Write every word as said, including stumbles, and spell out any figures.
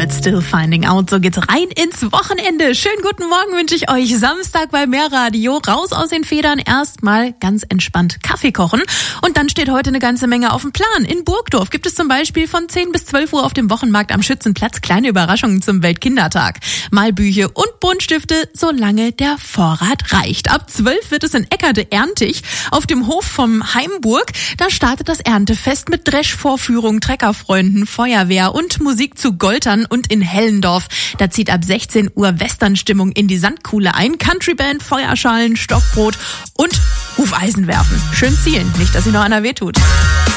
mit Still Finding Out. So geht's rein ins Wochenende. Schönen guten Morgen wünsche ich euch. Samstag bei Mehrradio. Raus aus den Federn. Erstmal ganz entspannt Kaffee kochen. Und dann steht heute eine ganze Menge auf dem Plan. In Burgdorf gibt es zum Beispiel von zehn bis zwölf Uhr auf dem Wochenmarkt am Schützenplatz kleine Überraschungen zum Weltkindertag. Malbücher und Buntstifte, solange der Vorrat reicht. Ab zwölf wird es in Eckerde-Erntig auf dem Hof vom Heimburg. Da startet das Erntefest mit Dreschvorführung, Treckerfreunden, Feuerwehr und Musik zu Goltern. Und in Hellendorf, da zieht ab sechzehn Uhr Westernstimmung in die Sandkuhle ein. Countryband, Feuerschalen, Stockbrot und Hufeisen werfen. Schön zielen, nicht dass sich noch einer wehtut.